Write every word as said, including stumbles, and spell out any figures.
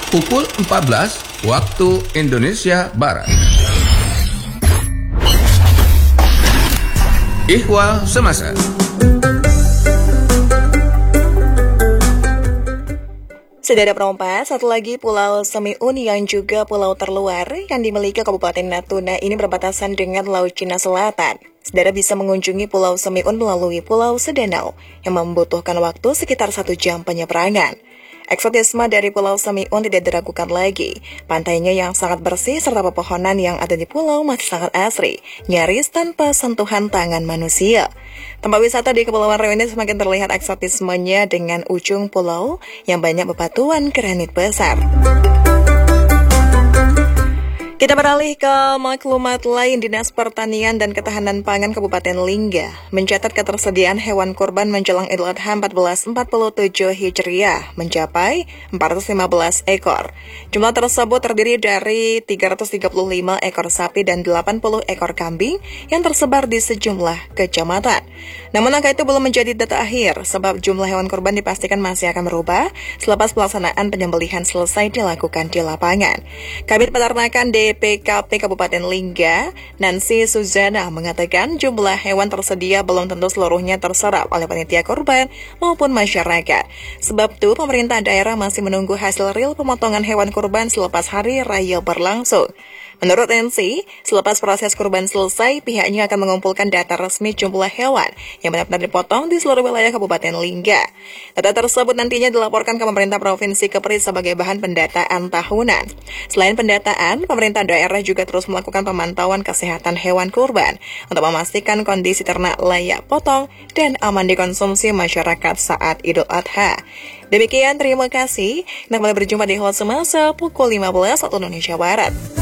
pukul empat belas waktu Indonesia Barat. Ihwal Semasa. Saudara perompak, satu lagi Pulau Semiun yang juga pulau terluar yang dimiliki Kabupaten Natuna ini berbatasan dengan Laut Cina Selatan. Saudara bisa mengunjungi Pulau Semiun melalui Pulau Sedanau yang membutuhkan waktu sekitar satu jam penyeberangan. Eksotisme dari Pulau Semiun tidak diragukan lagi. Pantainya yang sangat bersih serta pepohonan yang ada di pulau masih sangat asri, nyaris tanpa sentuhan tangan manusia. Tempat wisata di Kepulauan Riau ini semakin terlihat eksotismenya dengan ujung pulau yang banyak bebatuan granit besar. Kita beralih ke maklumat lain. Dinas Pertanian dan Ketahanan Pangan Kabupaten Lingga mencatat ketersediaan hewan kurban menjelang Idul Adha seribu empat ratus empat puluh tujuh Hijriah mencapai empat ratus lima belas ekor. Jumlah tersebut terdiri dari tiga ratus tiga puluh lima ekor sapi dan delapan puluh ekor kambing yang tersebar di sejumlah kecamatan. Namun angka itu belum menjadi data akhir sebab jumlah hewan kurban dipastikan masih akan berubah selepas pelaksanaan penyembelihan selesai dilakukan di lapangan. Kabid Peternakan D P K P Kabupaten Lingga, Nancy Suzana, mengatakan jumlah hewan tersedia belum tentu seluruhnya terserap oleh panitia kurban maupun masyarakat. Sebab itu, pemerintah daerah masih menunggu hasil real pemotongan hewan kurban selepas hari raya berlangsung. Menurut Nancy, selepas proses kurban selesai, pihaknya akan mengumpulkan data resmi jumlah hewan yang benar-benar dipotong di seluruh wilayah Kabupaten Lingga. Data tersebut nantinya dilaporkan ke pemerintah Provinsi Kepri sebagai bahan pendataan tahunan. Selain pendataan, pemerintah daerah juga terus melakukan pemantauan kesehatan hewan kurban untuk memastikan kondisi ternak layak potong dan aman dikonsumsi masyarakat saat Idul Adha. Demikian, terima kasih. Kita kembali berjumpa di Ihwal Semasa pukul lima belas waktu Indonesia Barat.